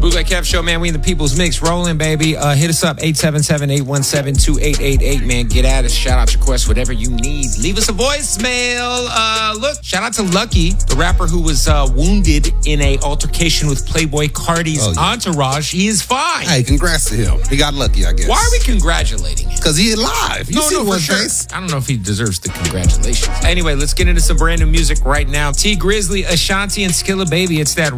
Bootleg Kev Show, man. We in the People's Mix rolling, baby. Hit us up, 877-817-2888, man. Get at us. Shout out, request, whatever you need. Leave us a voicemail. Look, shout out to Lucky, the rapper who was wounded in a altercation with Playboy Cardi's entourage. He is fine. Hey, congrats to him. He got lucky, I guess. Why are we congratulating him? Because he alive. You see one sure. face. I don't know if he deserves the congratulations. Anyway, let's get into some brand new music right now. T Grizzly, Ashanti, and Skilla Baby. It's that